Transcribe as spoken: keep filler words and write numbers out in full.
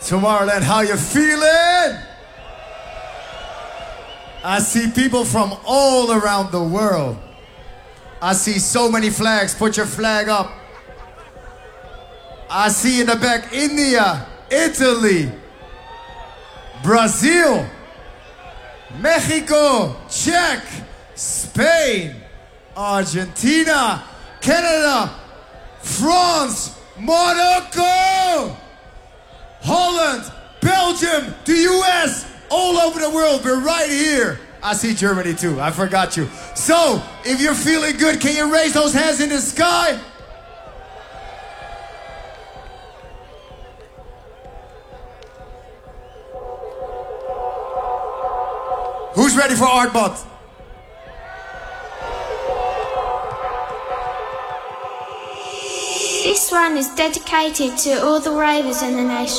Tomorrowland, how you feeling? I see people from all around the world. I see so many flags. Put your flag up. I see in the back India, Italy, Brazil, Mexico, Czech, Spain, Argentina, Canada, France, Monaco, Holland, Belgium, the U S, all over the world. We're right here. I see Germany too. I forgot you. So, if you're feeling good, can you raise those hands in the sky? Who's ready for Artbot? This one is dedicated to all the ravers in the nation.